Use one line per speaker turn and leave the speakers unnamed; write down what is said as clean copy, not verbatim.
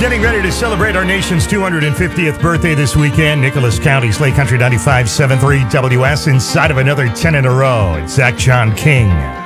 Getting ready to celebrate our nation's 250th birthday this weekend. Nicholas County, Slate Country 95.7.3 WS inside of another 10 in a row. It's Zach John King.